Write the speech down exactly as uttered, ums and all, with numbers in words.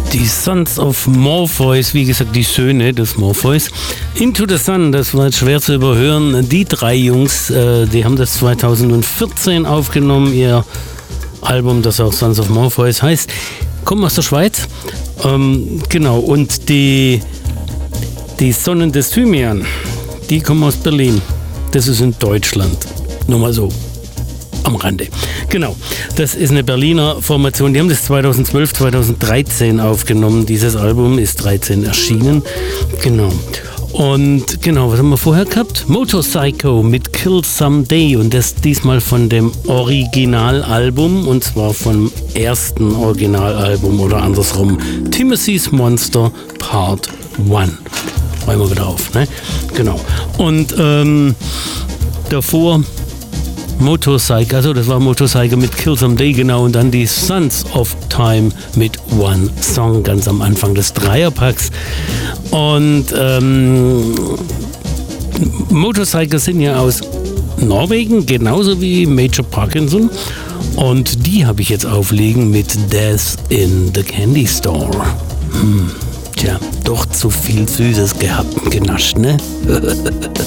Die Sons of Morpheus, wie gesagt, die Söhne des Morpheus. Into the Sun, das war jetzt schwer zu überhören. Die drei Jungs, äh, die haben das zweitausendvierzehn aufgenommen, ihr Album, das auch Sons of Morpheus heißt, kommen aus der Schweiz. Ähm, genau, und die, die Sonnen des Thymian, die kommen aus Berlin. Das ist in Deutschland. Nur mal so. Am Rande. Genau, das ist eine Berliner Formation. Die haben das zweitausendzwölf, zweitausenddreizehn aufgenommen. Dieses Album ist dreizehn erschienen. Genau. Und genau, was haben wir vorher gehabt? Motorpsycho mit Kill Someday und das diesmal von dem Originalalbum und zwar vom ersten Originalalbum oder andersrum. Timothy's Monster Part eins. Räumen wir wieder auf, ne? Genau. Und ähm, davor Motorpsycho, also das war Motorpsycho mit Kill Someday, genau, und dann die Sons of Time mit One Song ganz am Anfang des Dreierpacks. Und ähm, Motorpsycho sind ja aus Norwegen, genauso wie Major Parkinson. Und die habe ich jetzt auflegen mit Death in the Candy Store. Hm, tja, doch zu viel Süßes gehabt und genascht, ne?